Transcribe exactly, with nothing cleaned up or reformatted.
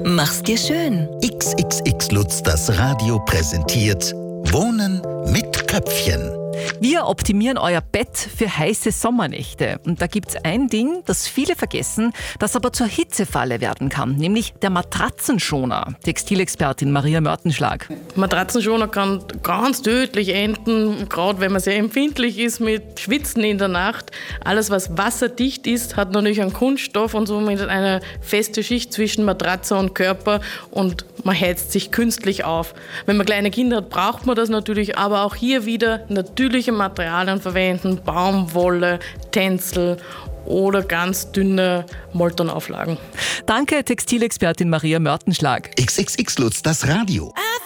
Mach's dir schön. X X X Lutz, das Radio präsentiert Wohnen mit Köpfchen. Wir optimieren euer Bett für heiße Sommernächte. Und da gibt's ein Ding, das viele vergessen, das aber zur Hitzefalle werden kann, nämlich der Matratzenschoner. Textilexpertin Maria Mörtenschlag. Matratzenschoner kann ganz tödlich enden, gerade wenn man sehr empfindlich ist mit Schwitzen in der Nacht. Alles, was wasserdicht ist, hat natürlich einen Kunststoff und somit eine feste Schicht zwischen Matratze und Körper und man heizt sich künstlich auf. Wenn man kleine Kinder hat, braucht man das natürlich, aber auch hier wieder natürliche Materialien verwenden, Baumwolle, Tencel oder ganz dünne Moltonauflagen. Danke, Textilexpertin Maria Mörtenschlag. X X X Lutz, das Radio. I